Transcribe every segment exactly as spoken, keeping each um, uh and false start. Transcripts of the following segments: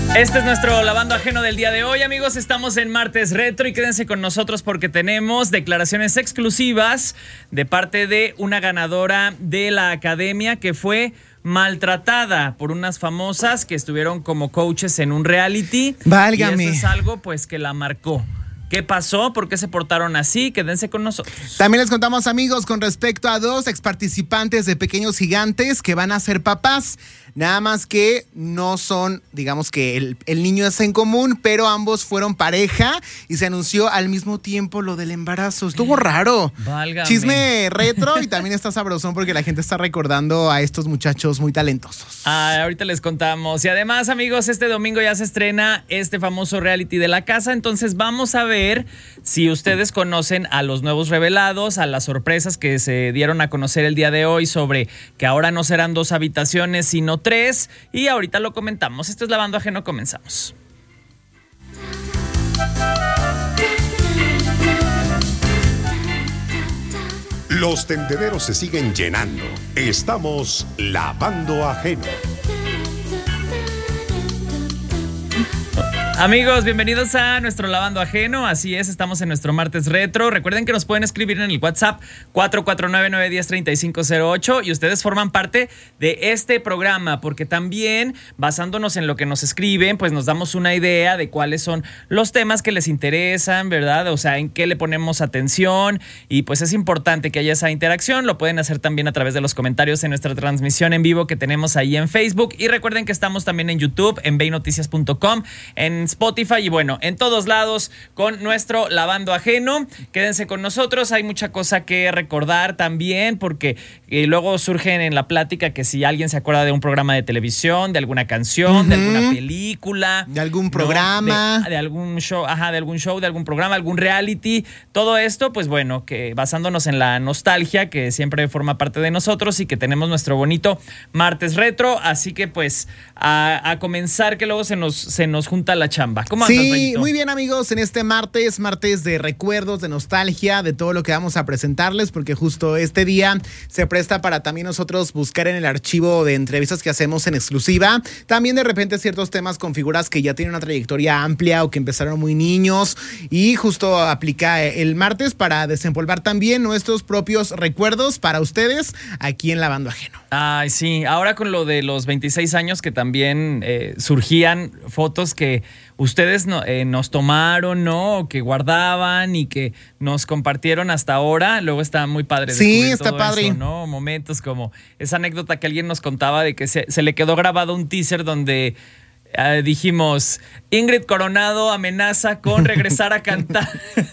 Este es nuestro lavando ajeno del día de hoy, amigos. Estamos en Martes Retro y quédense con nosotros porque tenemos declaraciones exclusivas de parte de una ganadora de la academia que fue maltratada por unas famosas que estuvieron como coaches en un reality. Válgame. Y eso es algo pues que la marcó. ¿Qué pasó? ¿Por qué se portaron así? Quédense con nosotros. También les contamos, amigos, con respecto a dos exparticipantes de Pequeños Gigantes que van a ser papás. Nada más que no son, digamos que el, el niño es en común, pero ambos fueron pareja y se anunció al mismo tiempo lo del embarazo. Estuvo raro. Válgame. Chisme retro y también está sabrosón porque la gente está recordando a estos muchachos muy talentosos. Ah, ahorita les contamos. Y además, amigos, este domingo ya se estrena este famoso reality de la casa. Entonces vamos a ver si ustedes conocen a los nuevos revelados, a las sorpresas que se dieron a conocer el día de hoy sobre que ahora no serán dos habitaciones, sino tres. Y ahorita lo comentamos. Esto es Lavando Ajeno, comenzamos. Los tendederos se siguen llenando. Estamos lavando ajeno. Amigos, bienvenidos a nuestro Lavando Ajeno. Así es, estamos en nuestro Martes Retro. Recuerden que nos pueden escribir en el WhatsApp cuatro cuatro nueve, nueve uno cero, tres cinco cero ocho y ustedes forman parte de este programa porque también, basándonos en lo que nos escriben, pues nos damos una idea de cuáles son los temas que les interesan, ¿verdad? O sea, en qué le ponemos atención y pues es importante que haya esa interacción. Lo pueden hacer también a través de los comentarios en nuestra transmisión en vivo que tenemos ahí en Facebook y recuerden que estamos también en YouTube, en vei noticias punto com, en Spotify y bueno, en todos lados con nuestro Lavando Ajeno. Quédense con nosotros, hay mucha cosa que recordar también porque eh, luego surgen en la plática que si alguien se acuerda de un programa de televisión, de alguna canción, uh-huh. de alguna película, de algún programa, ¿no? de, de algún show, ajá, de algún show, de algún programa, algún reality, todo esto, pues bueno, que basándonos en la nostalgia que siempre forma parte de nosotros y que tenemos nuestro bonito Martes Retro, así que pues a, a comenzar que luego se nos, se nos junta la chamba. ¿Cómo andas, sí, Rayito? Muy bien, amigos, en este martes, martes de recuerdos, de nostalgia, de todo lo que vamos a presentarles, porque justo este día se presta para también nosotros buscar en el archivo de entrevistas que hacemos en exclusiva, también de repente ciertos temas con figuras que ya tienen una trayectoria amplia o que empezaron muy niños y justo aplica el martes para desempolvar también nuestros propios recuerdos para ustedes aquí en Lavando Ajeno. Ay, sí, ahora con lo de los veintiséis años que también eh, surgían fotos que ustedes no, eh, nos tomaron, ¿no? Que guardaban y que nos compartieron hasta ahora. Luego está muy padre. Sí, está todo padre. Eso, ¿no? Momentos como esa anécdota que alguien nos contaba de que se, se le quedó grabado un teaser donde eh, dijimos, Ingrid Coronado amenaza con regresar a cantar.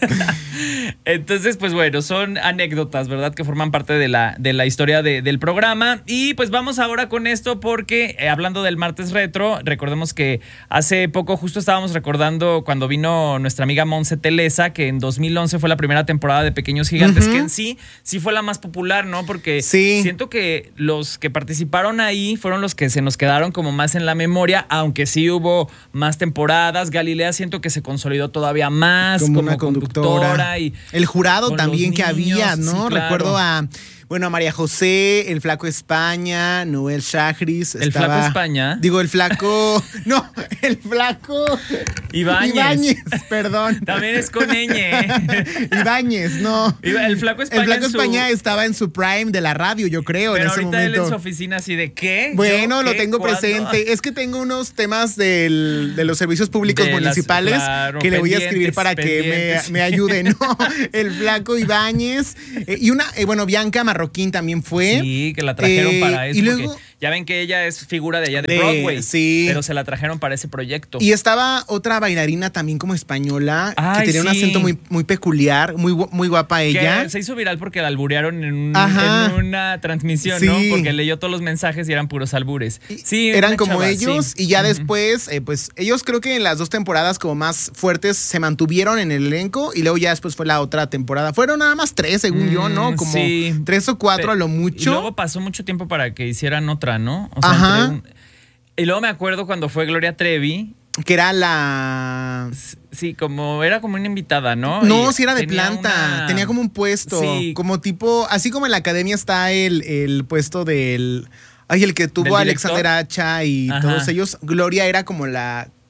Entonces, pues bueno, son anécdotas, ¿verdad? Que forman parte de la, de la historia de, del programa. Y pues vamos ahora con esto porque, eh, hablando del Martes Retro, recordemos que hace poco justo estábamos recordando cuando vino nuestra amiga Monse Telesa, que en dos mil once fue la primera temporada de Pequeños Gigantes, uh-huh. que en sí, sí fue la más popular, ¿no? Porque sí. siento que los que participaron ahí fueron los que se nos quedaron como más en la memoria, aunque sí hubo más temporadas. Galilea siento que se consolidó todavía más como, como una conductora. conductora y el jurado también que niños, había, ¿no? Sí, claro. Recuerdo a, bueno, a María José, el Flaco España, Noel Chagris. ¿El estaba, Flaco España? Digo, el Flaco, no, el Flaco Ibáñez. Ibáñez, perdón. También es con ñ. Ibáñez, no. El Flaco España. El Flaco en su... España estaba en su prime de la radio, yo creo, Pero en ese ahorita momento. él en su oficina así de ¿qué? Bueno, ¿Yo, lo qué? tengo ¿Cuándo? presente. Es que tengo unos temas del, de los servicios públicos de municipales las, claro, que le voy a escribir para que me, me ayuden, ¿no? El Flaco Ibáñez eh, y una, eh, bueno, Bianca Marroquín también fue. Sí, que la trajeron eh, para eso. Y luego, ya ven que ella es figura de allá de, de Broadway. Sí. Pero se la trajeron para ese proyecto. Y estaba otra bailarina también como española, Ay, que tenía sí. un acento muy, muy peculiar, muy, muy guapa ella. Que se hizo viral porque la alburearon en, un, en una transmisión, sí. ¿no? Porque leyó todos los mensajes y eran puros albures. Sí, eran como chava, ellos sí. y ya uh-huh. después, eh, pues ellos creo que en las dos temporadas como más fuertes se mantuvieron en el elenco y luego ya después fue la otra temporada. Fueron nada más tres, según mm, yo, ¿no? Como sí. tres o cuatro Pe- a lo mucho. Y luego pasó mucho tiempo para que hicieran otra, ¿no? O sea, Ajá. Un... Y luego me acuerdo cuando fue Gloria Trevi. Que era la... Sí, como era como una invitada, ¿no? No, y sí era de planta. Una... Tenía como un puesto. Sí. Como tipo... Así como en la academia está el, el puesto del... Ay, el que tuvo a Alexander Hacha y Ajá. todos ellos. Gloria era como la...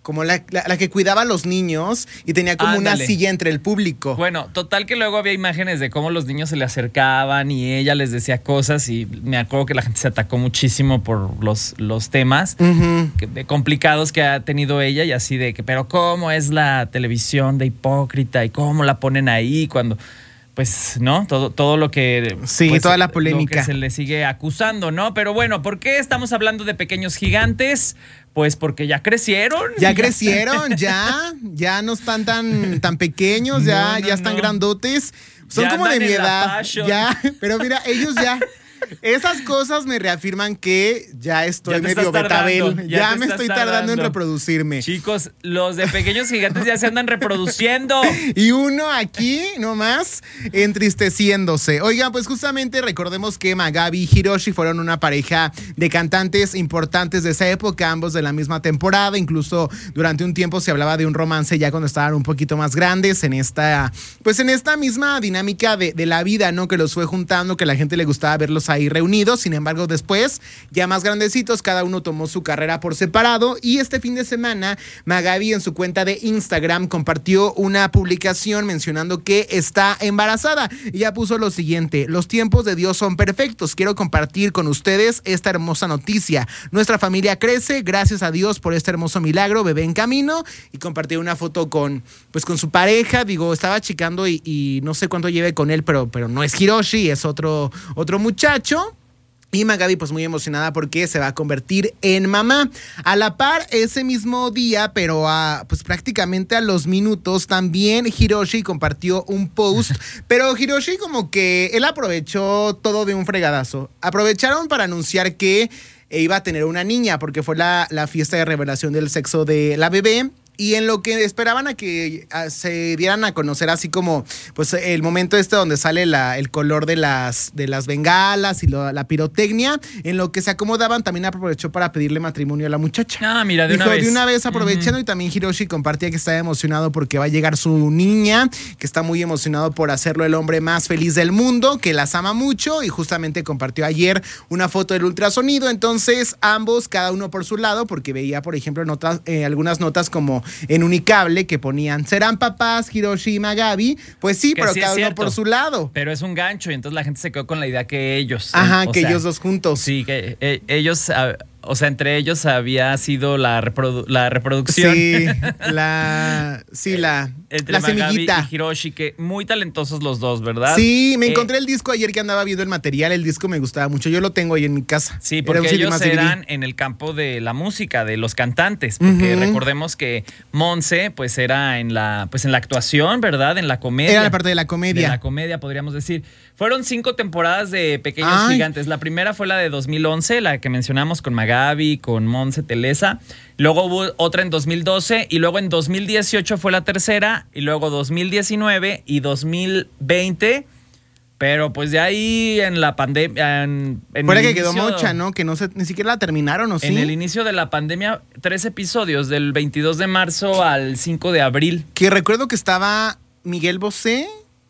como la, la, la que cuidaba a los niños y tenía como Ándale. una silla entre el público. Bueno, total que luego había imágenes de cómo los niños se le acercaban y ella les decía cosas y me acuerdo que la gente se atacó muchísimo por los, los temas Uh-huh. que, de complicados que ha tenido ella y así de que, pero ¿cómo es la televisión de hipócrita y cómo la ponen ahí cuando... Pues, ¿no? Todo, todo lo que... Sí, pues, toda la polémica. Lo que se le sigue acusando, ¿no? Pero bueno, ¿por qué estamos hablando de pequeños gigantes? Pues porque ya crecieron. Ya crecieron, ya, ya no están tan, tan pequeños, ya, No, no, ya están no. grandotes. Son Ya como de andan mi en la edad. fashion. Ya, pero mira, ellos ya. Esas cosas me reafirman que ya estoy Ya te medio estás tardando, betabel. ya Ya, te me estás estoy tardando en tardando. reproducirme. Chicos, los de pequeños gigantes ya se andan reproduciendo. Y uno aquí, nomás, entristeciéndose. Oigan, pues justamente recordemos que Magabi y Hiroshi fueron una pareja de cantantes importantes de esa época, ambos de la misma temporada. Incluso durante un tiempo se hablaba de un romance ya cuando estaban un poquito más grandes en esta, pues en esta misma dinámica de, de la vida, ¿no? Que los fue juntando, que a la gente le gustaba verlos ahí reunidos. Sin embargo, después, ya más grandecitos, cada uno tomó su carrera por separado. Y este fin de semana, Magabi en su cuenta de Instagram compartió una publicación mencionando que está embarazada. Y ya puso lo siguiente: los tiempos de Dios son perfectos. Quiero compartir con ustedes esta hermosa noticia. Nuestra familia crece, gracias a Dios por este hermoso milagro, bebé en camino. Y compartió una foto con, pues, con su pareja. Digo, estaba checando y, y no sé cuánto lleve con él, pero, pero no es Hiroshi, es otro, otro muchacho. Y Magabi pues muy emocionada porque se va a convertir en mamá. A la par, ese mismo día, pero a, pues prácticamente a los minutos, también Hiroshi compartió un post. Pero Hiroshi como que él aprovechó todo de un fregadazo. Aprovecharon para anunciar que iba a tener una niña porque fue la, la fiesta de revelación del sexo de la bebé. Y en lo que esperaban a que a, se dieran a conocer así como pues el momento este donde sale la, el color de las, de las bengalas y lo, la pirotecnia, en lo que se acomodaban también aprovechó para pedirle matrimonio a la muchacha. Ah, mira, de Dijo, una vez. de una vez aprovechando. Uh-huh. Y también Hiroshi compartía que estaba emocionado porque va a llegar su niña, que está muy emocionado por hacerlo el hombre más feliz del mundo, que las ama mucho, y justamente compartió ayer una foto del ultrasonido. Entonces ambos, cada uno por su lado, porque veía por ejemplo en otras, eh, algunas notas como en Unicable que ponían, ¿serán papás Hiroshi y Magabi? Pues sí, que pero sí cada uno por su lado. Pero es un gancho y entonces la gente se quedó con la idea que ellos. Ajá, eh, que sea, ellos dos juntos. Sí, que eh, ellos... Ah, o sea, entre ellos había sido la, reprodu- la reproducción. Sí, la, sí, la, entre la Magabi semillita. y Hiroshi, que muy talentosos los dos, ¿verdad? Sí, me eh, encontré el disco ayer que andaba viendo el material. El disco me gustaba mucho. Yo lo tengo ahí en mi casa. Sí, porque Era ellos C D. eran en el campo de la música, de los cantantes. Porque uh-huh. recordemos que Monse, pues era en la, pues en la actuación, ¿verdad? En la comedia. Era la parte de la comedia. De la comedia, podríamos decir. Fueron cinco temporadas de Pequeños Ay. Gigantes. La primera fue la de dos mil once, la que mencionamos con Magabi, con Monse Telesa. Luego hubo otra en dos mil doce y luego en dos mil dieciocho fue la tercera y luego dos mil diecinueve y dos mil veinte. Pero pues de ahí en la pandemia... En, en Fue la que inicio, quedó mocha, ¿no? Que no se, ni siquiera la terminaron, ¿o sí? En el inicio de la pandemia, tres episodios, del veintidós de marzo al cinco de abril. Que recuerdo que estaba Miguel Bosé,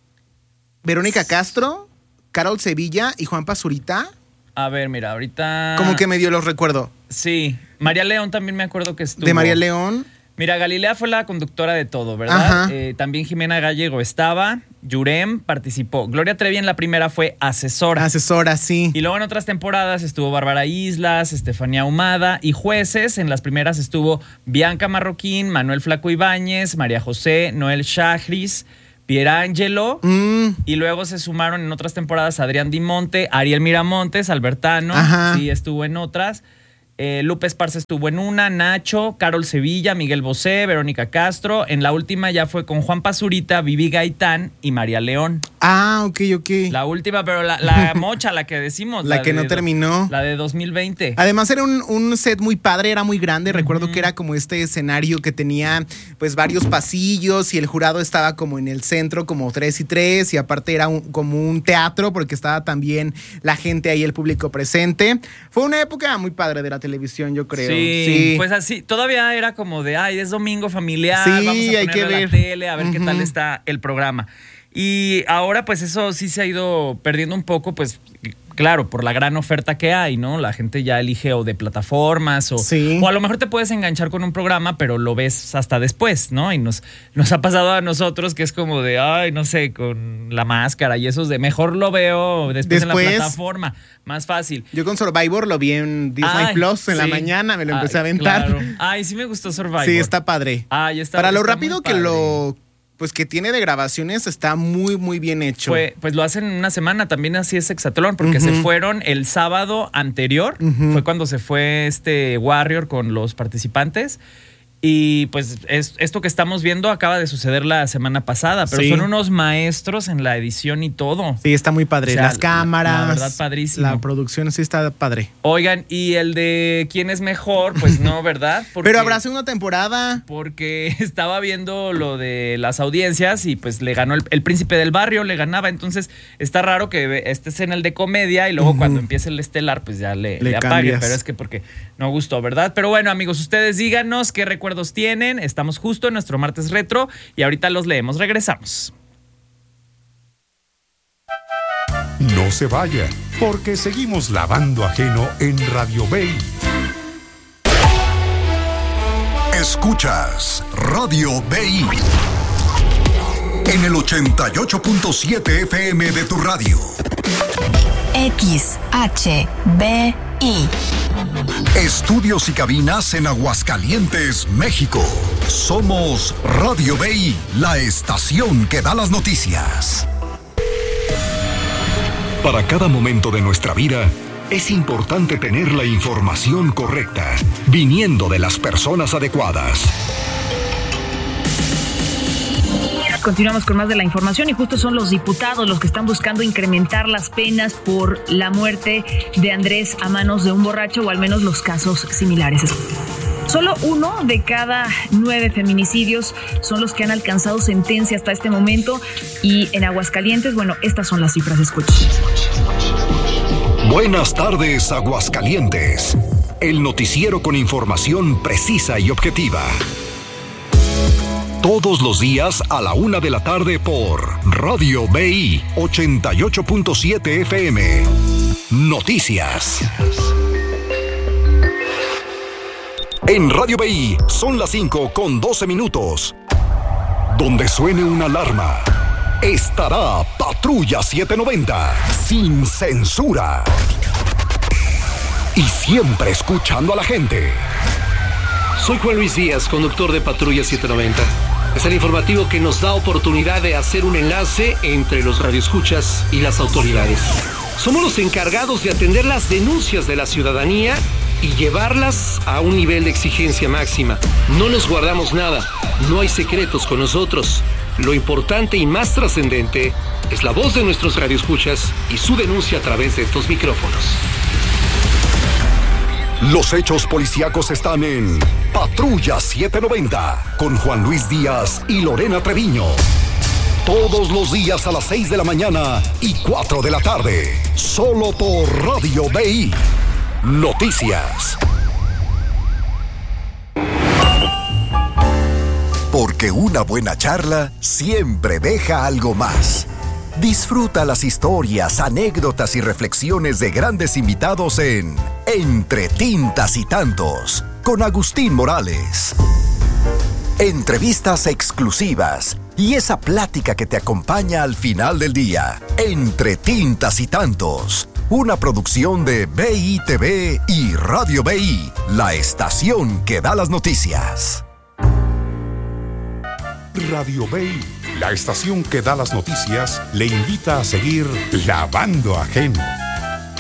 Verónica Castro, Carol Sevilla y Juan Pazurita. A ver, mira, ahorita... Como que medio los recuerdo. Sí, María León también me acuerdo que estuvo. De María León. Mira, Galilea fue la conductora de todo, ¿verdad? Ajá. Eh, también Jimena Gallego estaba, Yurem participó. Gloria Trevi en la primera fue asesora. Asesora, sí. Y luego en otras temporadas estuvo Bárbara Islas, Estefanía Ahumada y jueces. En las primeras estuvo Bianca Marroquín, Manuel Flaco Ibáñez, María José, Noel Shahriz, Pierangelo. Mm. Y luego se sumaron en otras temporadas Adrián Dimonte, Ariel Miramontes, Albertano. Ajá. Sí, estuvo en otras. Eh, Lupe Esparza estuvo en una, Nacho, Carol Sevilla, Miguel Bosé, Verónica Castro. En la última ya fue con Juan Pazurita, Vivi Gaitán y María León. Ah, ok, ok. La última, pero la, la mocha, la que decimos. La, la que de, no terminó. La de dos mil veinte. Además era un, un set muy padre, era muy grande. Uh-huh. Recuerdo que era como este escenario que tenía pues varios pasillos y el jurado estaba como en el centro, como tres y tres. Y aparte era un, como un teatro porque estaba también la gente ahí, el público presente. Fue una época muy padre de la televisión, yo creo. Sí, sí. Pues así, todavía era como de, ay, es domingo familiar, sí, vamos a ponerle hay que a ver. la tele, a ver uh-huh. qué tal está el programa. Y ahora pues eso sí se ha ido perdiendo un poco, pues claro, por la gran oferta que hay, ¿no? La gente ya elige o de plataformas o, sí. o a lo mejor te puedes enganchar con un programa, pero lo ves hasta después, ¿no? Y nos, nos ha pasado a nosotros que es como de, ay, no sé, con La Máscara y esos de mejor lo veo después, después en la plataforma, más fácil. Yo con Survivor lo vi en Disney ay, Plus en sí. la mañana, me lo empecé ay, a aventar. Claro. Ay, sí me gustó Survivor. Sí, está padre. Ay, está, Para lo está rápido que lo... Pues que tiene de grabaciones, está muy, muy bien hecho. Fue, pues lo hacen en una semana, también así es Exatlón, porque uh-huh. se fueron el sábado anterior, uh-huh. fue cuando se fue este Warrior con los participantes. Y pues es, esto que estamos viendo acaba de suceder la semana pasada, pero sí. son unos maestros en la edición y todo. Sí, está muy padre. O sea, las cámaras. La, la verdad, padrísimo. La producción sí está padre. Oigan, y el de quién es mejor, pues no, ¿verdad? Porque, pero habrá segunda temporada. Porque estaba viendo lo de las audiencias y pues le ganó el, el Príncipe del Barrio, le ganaba. Entonces está raro que estés en el de comedia y luego uh-huh. cuando empiece el estelar, pues ya le, le, le apague. Pero es que porque no gustó, ¿verdad? Pero bueno, amigos, ustedes díganos qué recuerdos tienen. Estamos justo en nuestro martes retro y ahorita los leemos. Regresamos. No se vaya, porque seguimos lavando ajeno en Radio Bay. Escuchas Radio Bay en el ochenta y ocho punto siete F M de tu radio. X H B I. Estudios y cabinas en Aguascalientes, México. Somos Radio Bay, la estación que da las noticias. Para cada momento de nuestra vida, es importante tener la información correcta, viniendo de las personas adecuadas. Continuamos con más de la información y justo son los diputados los que están buscando incrementar las penas por la muerte de Andrés a manos de un borracho o al menos los casos similares. Solo uno de cada nueve feminicidios son los que han alcanzado sentencia hasta este momento y en Aguascalientes, bueno, estas son las cifras, escuchen. Buenas tardes, Aguascalientes. El noticiero con información precisa y objetiva. Todos los días a la una de la tarde por Radio B I ochenta y ocho punto siete F M. Noticias. En Radio B I son las cinco con doce minutos. Donde suene una alarma, estará Patrulla setecientos noventa, sin censura. Y siempre escuchando a la gente. Soy Juan Luis Díaz, conductor de Patrulla setecientos noventa. Es el informativo que nos da oportunidad de hacer un enlace entre los radioescuchas y las autoridades. Somos los encargados de atender las denuncias de la ciudadanía y llevarlas a un nivel de exigencia máxima. No nos guardamos nada, no hay secretos con nosotros. Lo importante y más trascendente es la voz de nuestros radioescuchas y su denuncia a través de estos micrófonos. Los hechos policíacos están en Patrulla setecientos noventa con Juan Luis Díaz y Lorena Treviño. Todos los días a las seis de la mañana y cuatro de la tarde. Solo por Radio B I. Noticias. Porque una buena charla siempre deja algo más. Disfruta las historias, anécdotas y reflexiones de grandes invitados en Entre Tintas y Tantos, con Agustín Morales. Entrevistas exclusivas y esa plática que te acompaña al final del día. Entre Tintas y Tantos, una producción de B I T V y Radio B I, la estación que da las noticias. Radio B I, la estación que da las noticias, le invita a seguir lavando ajeno.